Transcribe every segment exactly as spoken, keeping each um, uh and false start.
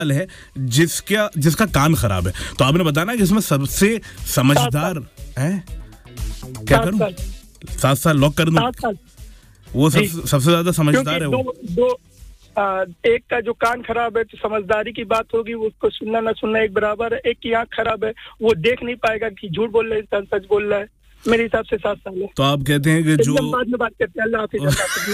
है जिसका जिसका कान खराब है, तो आपने बताया ना कि इसमें सबसे समझदार है, क्या करूं? सात साल लॉक कर दूं? वो सब, सबसे ज्यादा समझदार है वो। दो, दो आ, एक का जो कान खराब है तो समझदारी की बात होगी, उसको सुनना ना सुनना एक बराबर है। एक की आंख खराब है, वो देख नहीं पाएगा कि झूठ बोल रहा है इंसान सच बोल रहा है। मेरे हिसाब से सात साल है। तो आप कहते हैं कि जो बाद में बात करते हैं। अल्लाह हाफिज़।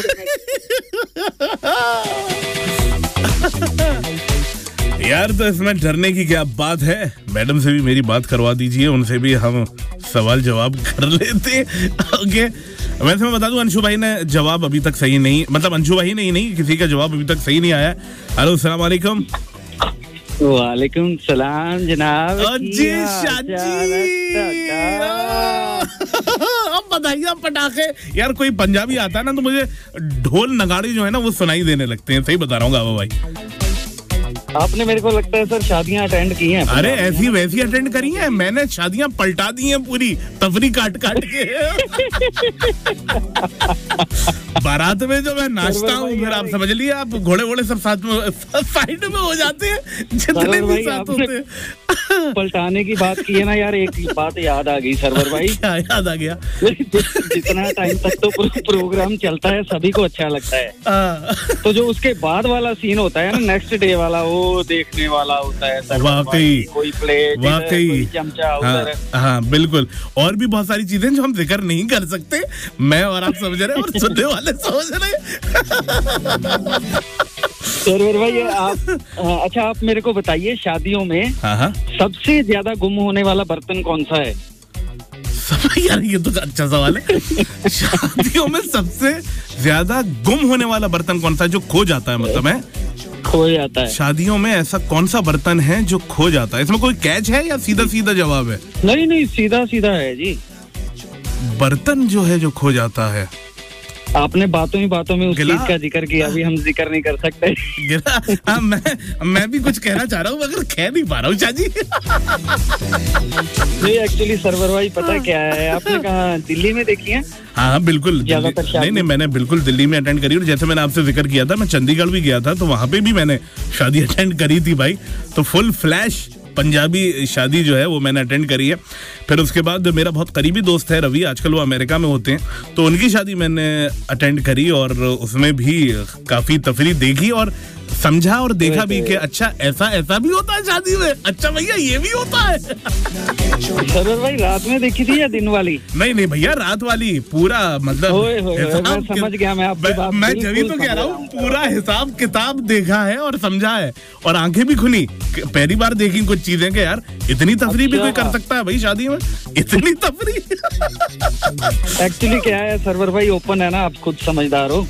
यार तो इसमें डरने की क्या बात है? मैडम से भी मेरी बात करवा दीजिए, उनसे भी हम सवाल जवाब कर लेते। ओके, वैसे मैं बता दूं अंशु भाई ने जवाब अभी तक सही नहीं, मतलब अंशु भाई नहीं नहीं किसी का जवाब अभी तक सही नहीं आया। हेलो अस्सलाम वालेकुम। वालेकुम सलाम जनाब। जी शाजी, अब बधाइयाँ पटाखे। यार कोई पंजाबी आता है ना तो मुझे ढोल नगाड़े जो है ना वो सुनाई देने लगते हैं। सही बता रहा हूँ गावा भाई। आपने मेरे को लगता है सर शादियां अटेंड की हैं। अरे ऐसी वैसी अटेंड करी हैं, मैंने शादियां पलटा दी हैं पूरी तफरी काट काट के। बारात में जो मैं नाचता हूँ फिर आप समझ लिए, आप घोड़े वोड़े सब साथ में साइड में हो जाते हैं जितने भी साथ होते हैं। पलटाने की बात की है ना यार, एक बात याद आ गई सरवर भाई। क्या याद आ गया? जितना टाइम तक तो प्रोग्राम चलता है सभी को अच्छा लगता है, तो जो उसके बाद वाला सीन होता है ना, नेक्स्ट डे वाला, वो देखने वाला होता है। वाकई कोई प्लेट, वाकई कोई चमचा उधर। हाँ, हाँ बिल्कुल, और भी बहुत सारी चीजें जो हम जिक्र नहीं कर सकते। मैं और आप समझ रहे और सुनने वाले समझ रहे। सरवर भाई आप अच्छा आप मेरे को बताइए, शादियों में हाँ हाँ सबसे ज्यादा गुम होने वाला बर्तन कौन सा है? यार ये तो अच्छा सवाल है। शादियों में सबसे ज्यादा गुम होने वाला बर्तन कौन सा है जो खो जाता है? मतलब है खो जाता है। शादियों में ऐसा कौन सा बर्तन है जो खो जाता है? इसमें कोई कैच है या सीधा सीधा जवाब है? नहीं नहीं सीधा सीधा है जी। बर्तन जो है जो खो जाता है। आपने बातों ही बातों में उस चीज का जिक्र किया, अभी हम जिक्र नहीं कर सकते। हाँ, मैं मैं भी कुछ कहना चाह रहा हूँ मगर कह नहीं पा रहा हूँ चाची। नहीं एक्चुअली सरवर भाई पता क्या है, आपने कहा दिल्ली में देखी है? हाँ हाँ बिल्कुल, नहीं नहीं मैंने बिल्कुल दिल्ली में अटेंड करी, और जैसे मैंने आपसे जिक्र किया था मैं चंडीगढ़ भी गया था, तो वहाँ पे भी मैंने शादी अटेंड करी थी भाई। तो फुल फ्लैश पंजाबी शादी जो है वो मैंने अटेंड करी है। फिर उसके बाद मेरा बहुत करीबी दोस्त है रवि, आजकल वो अमेरिका में होते हैं, तो उनकी शादी मैंने अटेंड करी और उसमें भी काफी तफरी देखी और समझा और देखा भी कि अच्छा ऐसा ऐसा भी होता है शादी में। अच्छा भैया ये भी होता है। सरवर भाई रात में देखी थी या दिन वाली? नहीं नहीं भैया रात वाली, पूरा मतलब होए, होए, होए, मैं समझ गया। मैं आपकी बात मैं जभी तो कह रहा हूँ पूरा हिसाब किताब देखा है और समझा है, और आंखें भी खुली। पहली बार देखी कुछ चीजें के यार इतनी तफरी भी कोई कर सकता है भाई शादी में, इतनी तफरी। एक्चुअली क्या है सरवर भाई, ओपन है ना, आप खुद समझदार हो।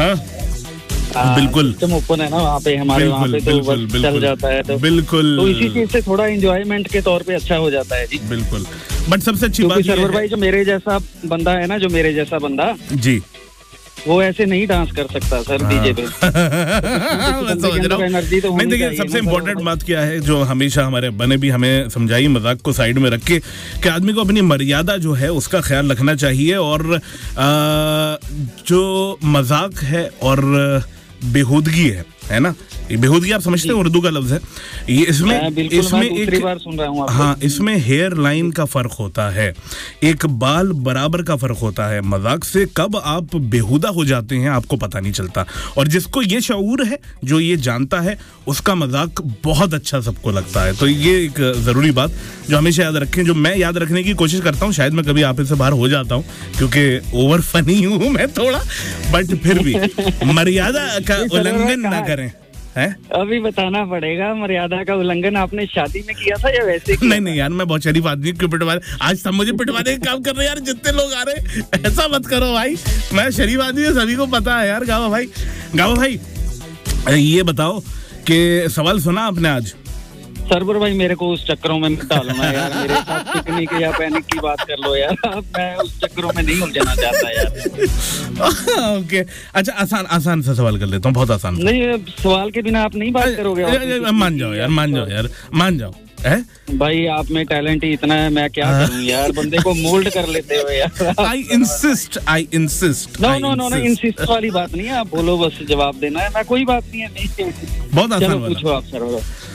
बिल्कुल सिस्टम ओपन है ना वहाँ पे, हमारे वहाँ पे तो बस चल जाता है, तो बिल्कुल तो इसी चीज से थोड़ा एंजॉयमेंट के तौर पे अच्छा हो जाता है जी। बिल्कुल, बट सबसे अच्छी बात सरवर भाई जो मेरे जैसा बंदा है ना, जो मेरे जैसा बंदा जी, वो ऐसे नहीं डांस कर सकता सर डीजे पे। मैं समझ रहा हूँ। नहीं देखिए सबसे इम्पोर्टेंट बात क्या है जो हमेशा हमारे बने भी हमें समझाई, मजाक को साइड में रख के, कि आदमी को अपनी मर्यादा जो है उसका ख्याल रखना चाहिए, और आ, जो मजाक है और बेहूदगी है है ना, ये बेहूदगी आप समझते हैं उर्दू का लफ्ज है ये। इसमें इसमें एक बार सुन रहा हूँ हाँ, इसमें हेयर लाइन का फर्क होता है, एक बाल बराबर का फर्क होता है। मजाक से कब आप बेहुदा हो जाते हैं आपको पता नहीं चलता, और जिसको ये शऊर है, जो ये जानता है, उसका मजाक बहुत अच्छा सबको लगता है। तो ये एक जरूरी बात जो हमेशा याद रखें, जो मैं याद रखने की कोशिश करता हूँ। शायद मैं कभी आप इससे बाहर हो जाता हूँ क्योंकि ओवर फनी हूँ मैं थोड़ा, बट फिर भी मर्यादा का उल्लंघन ना करें। है? अभी बताना पड़ेगा, मर्यादा का उल्लंघन आपने शादी में किया था या वैसे किया? नहीं नहीं यार, मैं बहुत शरीफ आदमी, क्यों पिटवा आज सब मुझे पिटवाने का काम कर रहे हैं यार, जितने लोग आ रहे हैं। ऐसा मत करो भाई, मैं शरीफ आदमी हूँ, सभी को पता है यार। गावा भाई, गावा भाई ये बताओ कि सवाल सुना आपने आज? सरवर भाई मेरे को उस चक्करों में मत डालो ना यार, मेरे साथ पिकनिक या पैनिक की बात कर लो यार, मैं उस चक्करों में नहीं उलझना चाहता यार। ओके अच्छा, आसान आसान सा सवाल कर लेता हूँ, बहुत आसान। नहीं सवाल के बिना आप नहीं बात करोगे। मान जाओ यार, मान जाओ यार, मान जाओ, है? भाई आप में टैलेंट ही इतना है, मैं क्या करूं यार, बंदे को मोल्ड कर लेते हो यार। I insist I insist no no no no insist वाली बात नहीं है, आप बोलो बस जवाब देना है, मैं कोई बात नहीं है, नहीं बहुत आसान पूछो आप सर।